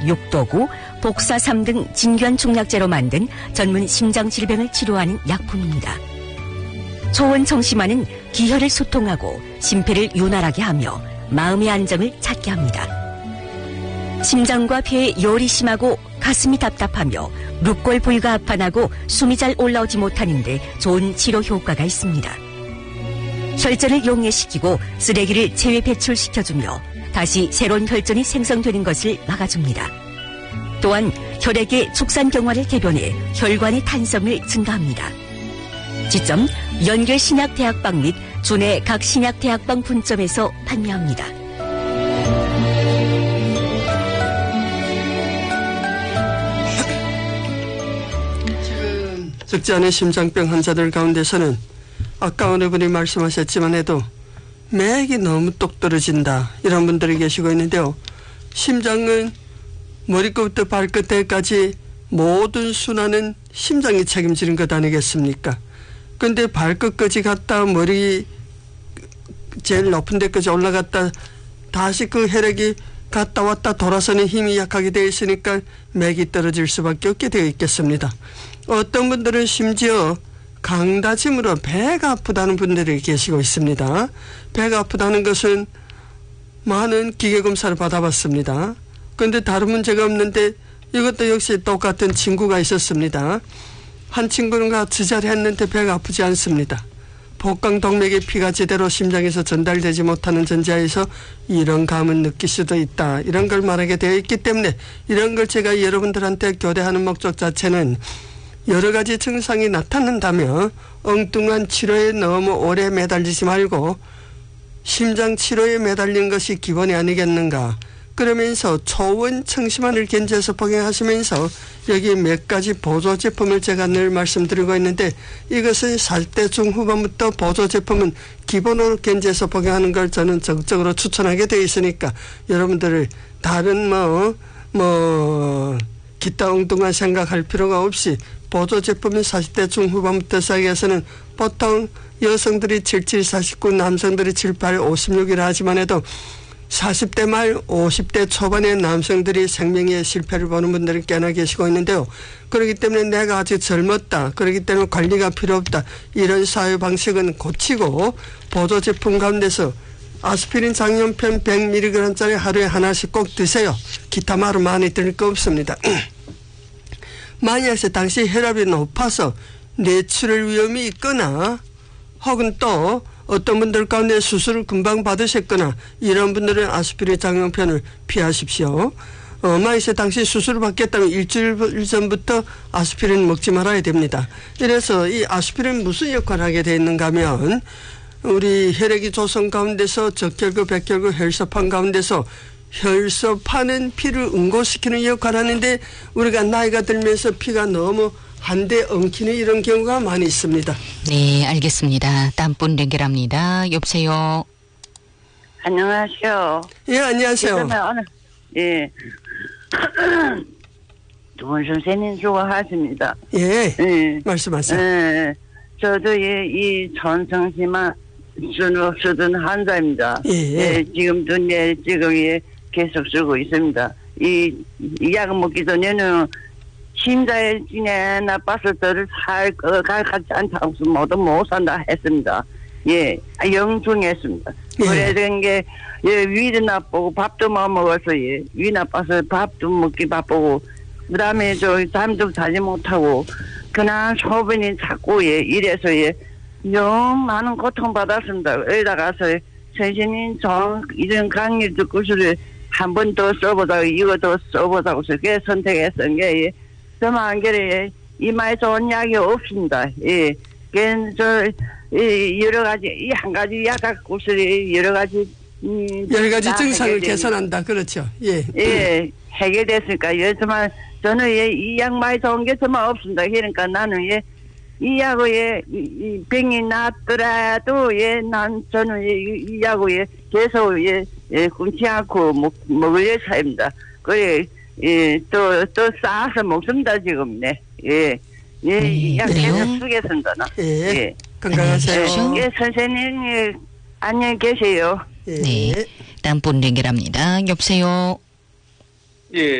육도구, 복사삼 등 진귀한 중약재로 만든 전문 심장질병을 치료하는 약품입니다. 초원 청심환은 기혈을 소통하고 심폐를 윤활하게 하며 마음의 안정을 찾게 합니다. 심장과 폐에 열이 심하고 가슴이 답답하며 룹골 부위가 아파나고 숨이 잘 올라오지 못하는데 좋은 치료 효과가 있습니다. 혈전을 용해시키고 쓰레기를 체외 배출시켜주며 다시 새로운 혈전이 생성되는 것을 막아줍니다. 또한 혈액의 축산경화를 개변해 혈관의 탄성을 증가합니다. 지점 연계신약대학방 및 주내 각 신약대학방 분점에서 판매합니다. 지금 적지 않은 심장병 환자들 가운데서는 아까 어느 분이 말씀하셨지만 해도 맥이 너무 똑 떨어진다 이런 분들이 계시고 있는데요. 심장은 머리끝부터 발끝에까지 모든 순환은 심장이 책임지는 것 아니겠습니까? 근데 발끝까지 갔다 머리 제일 높은 데까지 올라갔다 다시 그 혈액이 갔다 왔다 돌아서는 힘이 약하게 되어 있으니까 맥이 떨어질 수밖에 없게 되어 있겠습니다. 어떤 분들은 심지어 강다짐으로 배가 아프다는 분들이 계시고 있습니다. 배가 아프다는 것은 많은 기계검사를 받아봤습니다. 그런데 다른 문제가 없는데 이것도 역시 똑같은 친구가 있었습니다. 한 친구는 같이 했는데 배가 아프지 않습니다. 복강동맥의 피가 제대로 심장에서 전달되지 못하는 전제하에서 이런 감은 느낄 수도 있다. 이런 걸 말하게 되어 있기 때문에 이런 걸 제가 여러분들한테 교대하는 목적 자체는 여러 가지 증상이 나타난다면 엉뚱한 치료에 너무 오래 매달리지 말고 심장 치료에 매달린 것이 기본이 아니겠는가. 그러면서 초원 청심환을 견제해서 복용하시면서 여기 몇 가지 보조 제품을 제가 늘 말씀드리고 있는데 이것은 40대 중후반부터 보조 제품은 기본으로 견제해서 복용하는 걸 저는 적극적으로 추천하게 되어 있으니까 여러분들 다른 기타 엉뚱한 생각할 필요가 없이 보조 제품은 40대 중후반부터 시작해서는 보통 여성들이 77, 49, 남성들이 78, 56이라 하지만 해도 40대 말 50대 초반의 남성들이 생명의 실패를 보는 분들이 꽤나 계시고 있는데요. 그렇기 때문에 내가 아직 젊었다. 그렇기 때문에 관리가 필요 없다. 이런 사유 방식은 고치고 보조 제품 가운데서 아스피린 장염편 100mg짜리 하루에 하나씩 꼭 드세요. 기타 말은 많이 들을 거 없습니다. 만약에 당시 혈압이 높아서 뇌출혈 위험이 있거나 혹은 또 어떤 분들 가운데 수술을 금방 받으셨거나 이런 분들은 아스피린 장염편을 피하십시오. 만약에 당시 수술을 받겠다면 일주일 전부터 아스피린 먹지 말아야 됩니다. 이래서 이 아스피린 무슨 역할을 하게 되어 있는가 하면 우리 혈액이 조성 가운데서 적혈구, 백혈구, 혈소판 가운데서 혈소판은 피를 응고시키는 역할을 하는데 우리가 나이가 들면서 피가 너무 한데 엉키는 이런 경우가 많이 있습니다. 네, 알겠습니다. 다음 분 연결합니다. 여보세요. 안녕하세요. 예, 안녕하세요. 예. 두분 선생님 수고하십니다. 예, 말씀하세요. 예. 저도 이 전성심환 쓰던 환자입니다. 예. 지금도 지금 계속 쓰고 있습니다. 이 약을 먹기 전에는 심장에 나빠서 저를 살 것 같지 않다고 모두 못 산다 했습니다. 예, 영중했습니다. 그래서 게 위도 나쁘고 밥도 못 먹어서 위 나빠서 밥도 먹기 바쁘고 그다음에 저 잠도 자지 못하고 그냥 소변이 자꾸 이래서 너무 많은 고통 받았습니다. 여기다 가서 선생님 이런 강의 듣고 한 번 더 써보자고 이거 더 써보자고 그게 선택했던 게 정말 안 그래 이마에 좋은 약이 없습니다. 예, 저 여러 가지 이 한 가지 약 갖고 여러 가지 증상을 개선한다. 그렇죠. 예. 예, 해결됐으니까 정말 저는 이 약 많이 좋은 게 정말 없습니다. 그러니까 나는 이 약으로 이 병이 났더라도 저는 이 약으로 계속 끊지 않고 먹을 예사입니다. 그래 또 싸서 먹습니다 지금. 네. 이 약 계속 쓰겠습니다. 예. 건강하세요. 예, 선생님 안녕히 계세요. 네. 다음 분 연결합니다. 여보세요. 예.